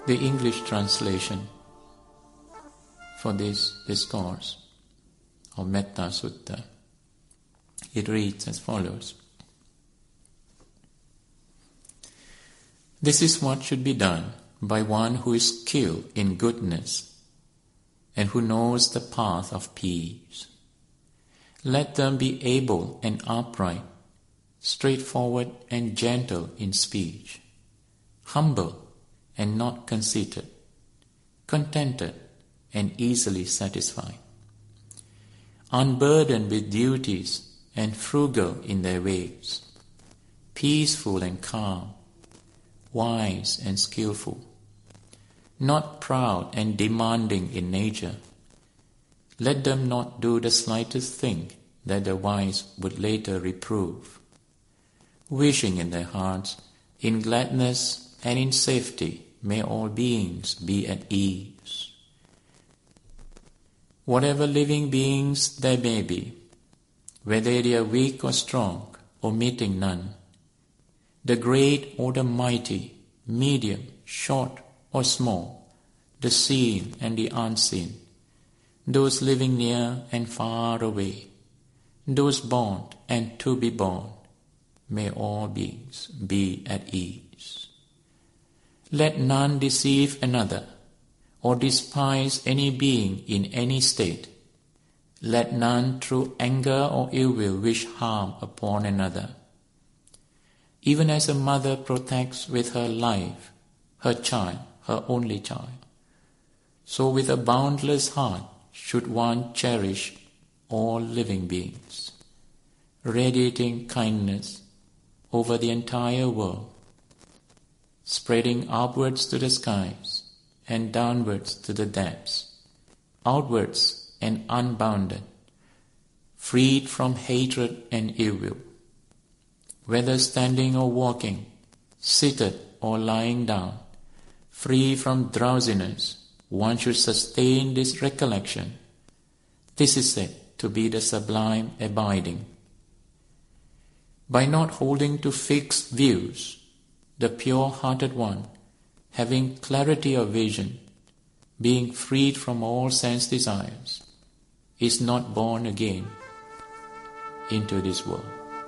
The English translation for this discourse of Metta Sutta, it reads as follows. This is what should be done by one who is skilled in goodness and who knows the path of peace. Let them be able and upright, straightforward and gentle in speech, humble and not conceited, contented and easily satisfied, unburdened with duties and frugal in their ways, peaceful and calm, wise and skillful, not proud and demanding in nature. Let them not do the slightest thing that the wise would later reprove, wishing in their hearts, in gladness and in safety, may all beings be at ease. Whatever living beings there may be, whether they are weak or strong, omitting none, the great or the mighty, medium, short or small, the seen and the unseen, those living near and far away, those born and to be born, may all beings be at ease. Let none deceive another, or despise any being in any state. Let none through anger or ill will wish harm upon another. Even as a mother protects with her life her child, her only child, so with a boundless heart should one cherish all living beings, radiating kindness over the entire world, spreading upwards to the skies and downwards to the depths, outwards and unbounded, freed from hatred and ill will. Whether standing or walking, seated or lying down, free from drowsiness, one should sustain this recollection. This is said to be the sublime abiding. By not holding to fixed views, the pure-hearted one, having clarity of vision, being freed from all sense desires, is not born again into this world.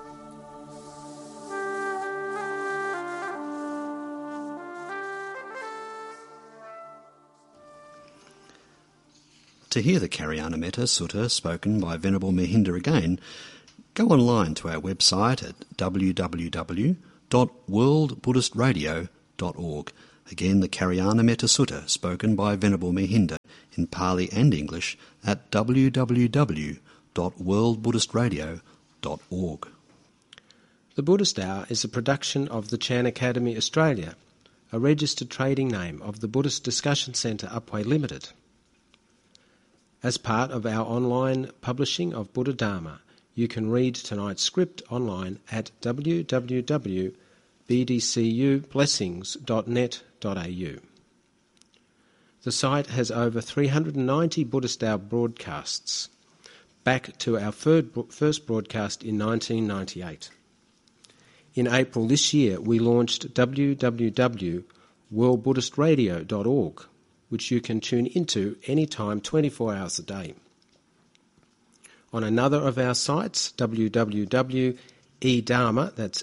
To hear the Karyanametta Sutta spoken by Venerable Mehinda again, go online to our website at www.worldbuddhistradio.org. Again, the Karyanametta Sutta spoken by Venerable Mehinda in Pali and English at www.worldbuddhistradio.org. The Buddhist Hour is a production of the Chan Academy Australia, a registered trading name of the Buddhist Discussion Centre Upwey Limited. As part of our online publishing of Buddha Dharma, you can read tonight's script online at www.bdcublessings.net.au. The site has over 390 Buddhist Hour broadcasts, back to our first broadcast in 1998. In April this year, we launched www.worldbuddhistradio.org, which you can tune into anytime 24 hours a day. On another of our sites, www.edharma, that's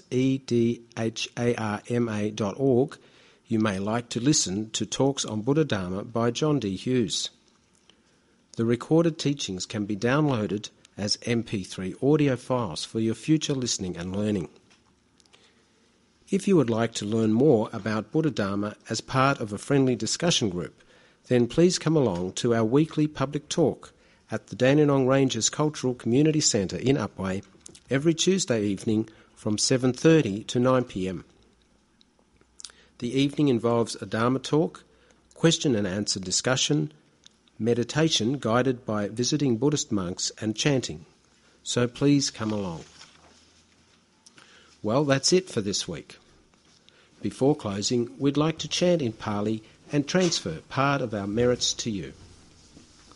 edharma.org, you may like to listen to talks on Buddha Dharma by John D. Hughes. The recorded teachings can be downloaded as MP3 audio files for your future listening and learning. If you would like to learn more about Buddha Dharma as part of a friendly discussion group, then please come along to our weekly public talk at the Dandenong Ranges Cultural Community Centre in Upwey every Tuesday evening from 7:30 to 9 p.m. The evening involves a Dharma talk, question and answer discussion, meditation guided by visiting Buddhist monks and chanting. So please come along. Well, that's it for this week. Before closing, we'd like to chant in Pali and transfer part of our merits to you.